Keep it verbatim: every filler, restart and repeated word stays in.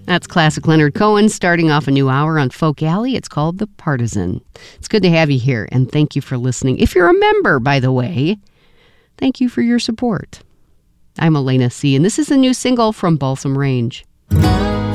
That's classic Leonard Cohen starting off a new hour on Folk Alley. It's called The Partisan. It's good to have you here, and thank you for listening. If you're a member, by the way, thank you for your support. I'm Elena C., and this is a new single from Balsam Range.